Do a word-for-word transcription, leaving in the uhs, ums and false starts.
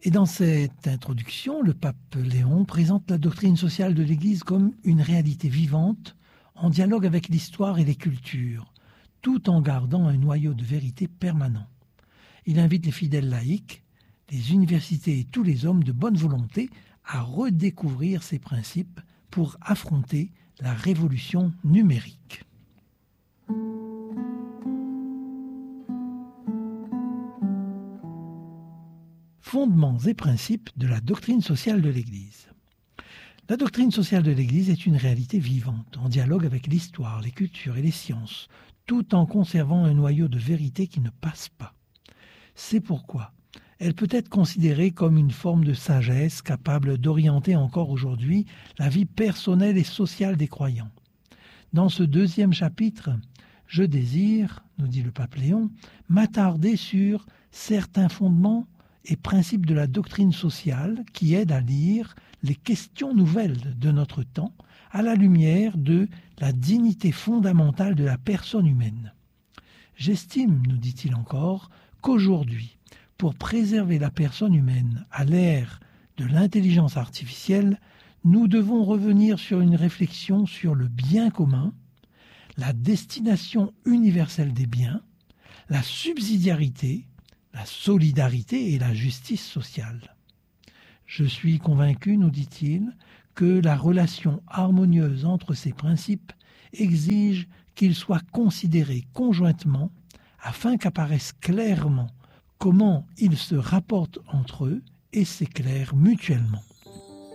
Et dans cette introduction, le pape Léon présente la doctrine sociale de l'Église comme une réalité vivante, en dialogue avec l'histoire et les cultures, tout en gardant un noyau de vérité permanent. Il invite les fidèles laïcs, les universités et tous les hommes de bonne volonté à redécouvrir ces principes pour affronter la révolution numérique. Fondements et principes de la doctrine sociale de l'Église. La doctrine sociale de l'Église est une réalité vivante, en dialogue avec l'histoire, les cultures et les sciences, tout en conservant un noyau de vérité qui ne passe pas. C'est pourquoi elle peut être considérée comme une forme de sagesse capable d'orienter encore aujourd'hui la vie personnelle et sociale des croyants. Dans ce deuxième chapitre, je désire, nous dit le pape Léon, m'attarder sur certains fondements et principes de la doctrine sociale qui aident à lire les questions nouvelles de notre temps à la lumière de la dignité fondamentale de la personne humaine. J'estime, nous dit-il encore, qu'aujourd'hui, pour préserver la personne humaine à l'ère de l'intelligence artificielle, nous devons revenir sur une réflexion sur le bien commun, la destination universelle des biens, la subsidiarité, la solidarité et la justice sociale. Je suis convaincu, nous dit-il, que la relation harmonieuse entre ces principes exige qu'ils soient considérés conjointement afin qu'apparaisse clairement comment ils se rapportent entre eux et s'éclairent mutuellement.